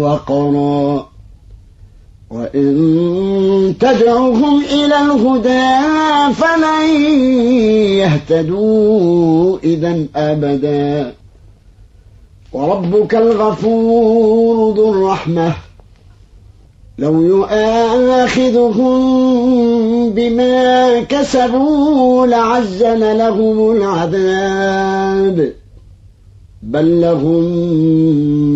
وقرا وإن تدعوهم إلى الهدى فلن يهتدوا إذا أبدا وربك الغفور ذو الرحمة لو يؤاخذهم بما كسبوا لعجل لهم العذاب بل لهم